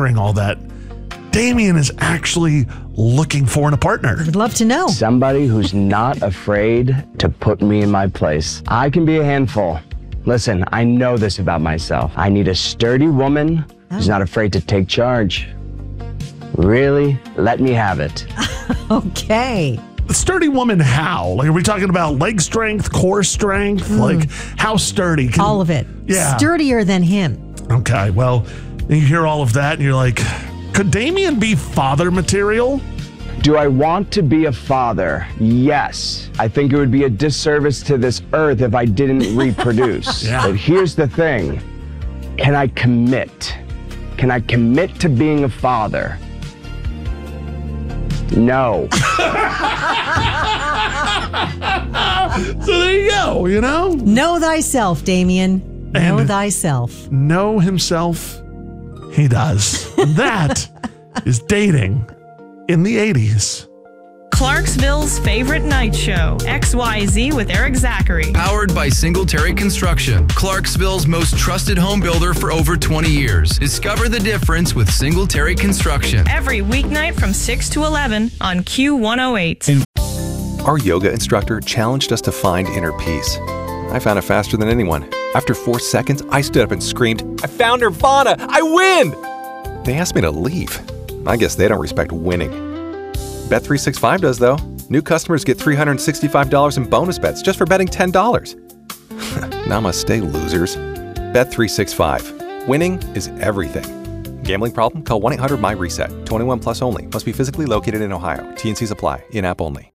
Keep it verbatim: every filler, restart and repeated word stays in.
hearing all that, Damian is actually looking for a partner. I'd love to know. Somebody who's not afraid to put me in my place. I can be a handful. Listen, I know this about myself. I need a sturdy woman who's not afraid to take charge. Really, let me have it. Okay. Sturdy woman how? Like, are we talking about leg strength, core strength? Mm. Like, how sturdy? Can, all of it. Yeah. Sturdier than him. Okay, well, you hear all of that and you're like, could Damian be father material? Do I want to be a father? Yes. I think it would be a disservice to this earth if I didn't reproduce. Yeah. But here's the thing. Can I commit? Can I commit to being a father? No. So there you go, you know? Know thyself, Damian. Know And thyself. Know himself. He does. That is dating in the eighties. Clarksville's favorite night show, X Y Z with Eric Zachary. Powered by Singletary Construction, Clarksville's most trusted home builder for over twenty years. Discover the difference with Singletary Construction. Every weeknight from six to eleven on Q one oh eight. Our yoga instructor challenged us to find inner peace. I found it faster than anyone. After four seconds, I stood up and screamed, "I found Nirvana! I win!" They asked me to leave. I guess they don't respect winning. Bet three sixty-five does, though. New customers get three hundred sixty-five dollars in bonus bets just for betting ten dollars. Namaste, losers. Bet three sixty-five. Winning is everything. Gambling problem? Call one eight hundred my reset. twenty-one plus only. Must be physically located in Ohio. T and Cs apply. In-app only.